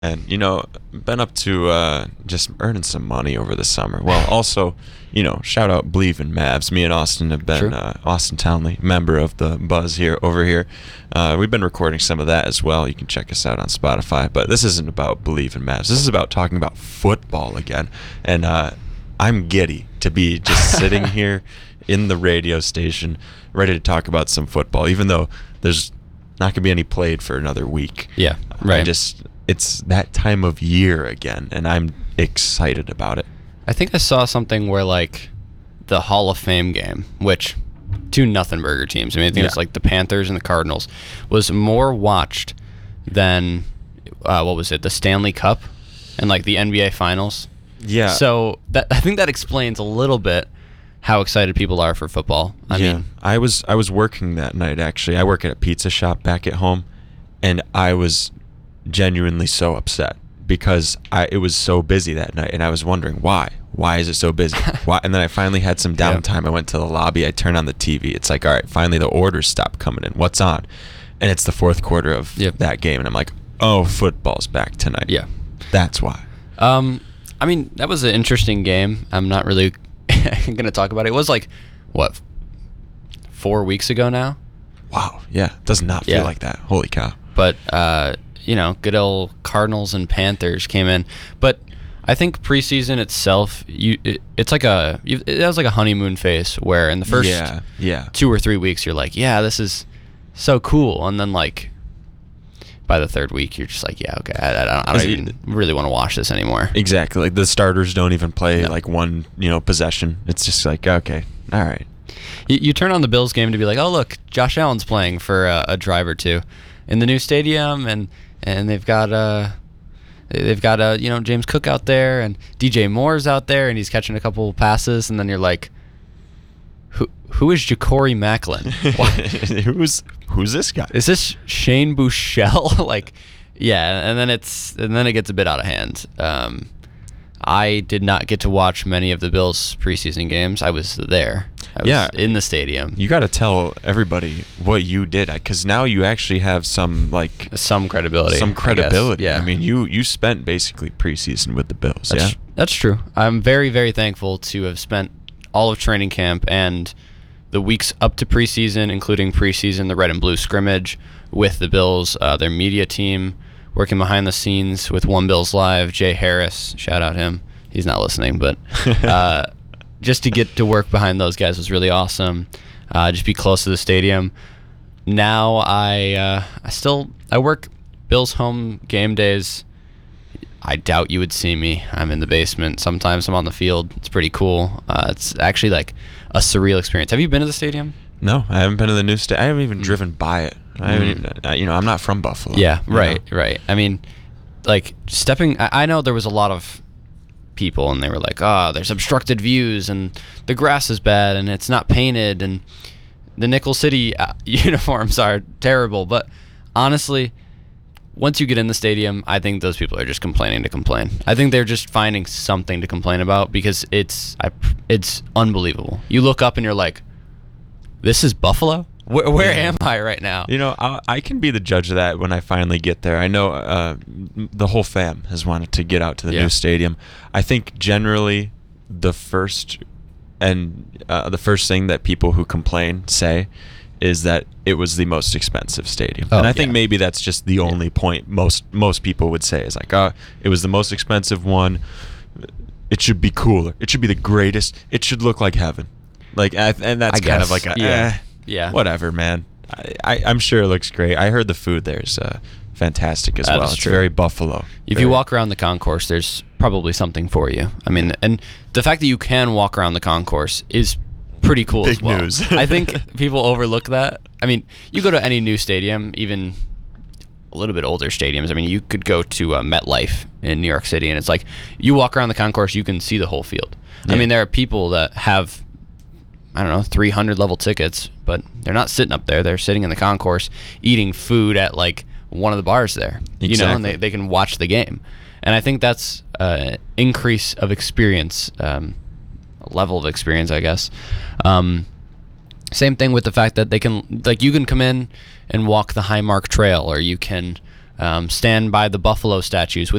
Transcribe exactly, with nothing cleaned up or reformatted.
And you know, been up to uh, just earning some money over the summer. Well, also, you know, shout out Believe in Mavs. Me and Austin have been uh, Austin Townley, member of the Buzz here over here. Uh, we've been recording some of that as well. You can check us out on Spotify. But this isn't about Believe in Mavs. This is about talking about football again. And uh, I'm giddy to be just sitting here in the radio station, ready to talk about some football, even though there's not going to be any played for another week. Yeah, right. I just. It's that time of year again, and I'm excited about it. I think I saw something where, like, the Hall of Fame game, which two nothing burger teams, I mean, I think Yeah. it's like the Panthers and the Cardinals, was more watched than, uh, what was it, the Stanley Cup and, like, the N B A Finals. Yeah. So that I think that explains a little bit how excited people are for football. I yeah. mean, I was I was working that night, actually. I work at a pizza shop back at home, and I was genuinely so upset because I it was so busy that night, and I was wondering why why is it so busy. Why? And then I finally had some downtime. I went to the lobby, I turned on the T V. It's like, all right, finally the orders stopped coming in. What's on? And it's the fourth quarter of Yep. that game, and I'm like, oh, football's back tonight. yeah. That's why. Um, I mean, that was an interesting game. I'm not really going to talk about it. It was like, what, four weeks ago now? Wow. Yeah. Does not feel Yeah. like that. Holy cow. But, uh, you know, good old Cardinals and Panthers came in. But I think preseason itself, you it, it's like a, you, it has like a honeymoon phase where in the first yeah. Yeah. two or three weeks, you're like, yeah, this is so cool. And then, like, by the third week, you're just like, yeah, okay, I, I don't, I don't even really want to watch this anymore. Exactly. Like the starters don't even play No. like one, you know, possession. It's just like, okay, all right. You, you turn on the Bills game to be like, oh, look, Josh Allen's playing for a, a drive or two in the new stadium, and and they've got uh they've got uh you know James Cook out there, and D J Moore's out there, and he's catching a couple passes, and then you're like, who who is Ja'Cory Macklin? Why- who's who's this guy? Is this Shane Buechele? Like, yeah, and then it's and then it gets a bit out of hand. Um, I did not get to watch many of the Bills preseason games. I was there. I was Yeah. in the stadium. You got to tell everybody what you did, because now you actually have some like Some credibility. some I guess. credibility. Yeah. I mean, you you spent basically preseason with the Bills. That's, yeah. that's true. I'm very, very thankful to have spent all of training camp and the weeks up to preseason, including preseason, the red and blue scrimmage with the Bills, uh, their media team, working behind the scenes with One Bills Live, Jay Harris, shout out him. He's not listening, but uh, just to get to work behind those guys was really awesome. Uh, just be close to the stadium. Now I uh, I still I work Bills home game days. I doubt you would see me. I'm in the basement. Sometimes I'm on the field. It's pretty cool. Uh, it's actually like a surreal experience. Have you been to the stadium? No, I haven't been to the new state. I haven't even Mm. driven by it. I haven't even, uh, you know, I'm not from Buffalo. Yeah, you right, know? right. I mean, like stepping. I, I know there was a lot of people, and they were like, "Ah, there's obstructed views, and the grass is bad, and it's not painted, and the Nickel City uh, uniforms are terrible." But honestly, once you get in the stadium, I think those people are just complaining to complain. I think they're just finding something to complain about because it's I, it's unbelievable. You look up and you're like, "This is Buffalo? Where, where Yeah. am I right now?" You know, I, I can be the judge of that when I finally get there. I know uh, m- the whole fam has wanted to get out to the Yeah. new stadium. I think generally the first and uh, the first thing that people who complain say is that it was the most expensive stadium. Oh, and I think yeah. maybe that's just the only point most most people would say is like, oh, it was the most expensive one. It should be cooler. It should be the greatest. It should look like heaven. Like, I- and that's I kind guess, of like a, yeah. eh, Yeah. whatever, man. I, I, I'm sure it looks great. I heard the food there is uh, fantastic as That well. is It's true. very Buffalo. If Very- you walk around the concourse, there's probably something for you. I mean, and the fact that you can walk around the concourse is pretty cool Big as well. news. I think people overlook that. I mean, you go to any new stadium, even a little bit older stadiums. I mean, you could go to uh, MetLife in New York City, and it's like you walk around the concourse, you can see the whole field. I Yeah. mean, there are people that have, I don't know, three hundred level tickets, but they're not sitting up there. They're sitting in the concourse eating food at like one of the bars there. You know, and Exactly. they, they can watch the game. And I think that's uh, increase of experience, um, level of experience, I guess. Um, same thing with the fact that they can, like, you can come in and walk the Highmark Trail, or you can um, stand by the buffalo statues with